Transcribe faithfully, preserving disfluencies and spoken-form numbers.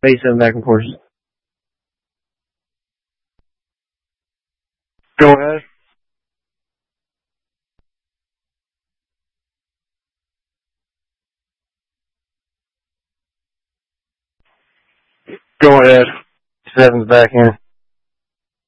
eighty-seven back and forth. Go ahead. Go ahead. Seven's back in.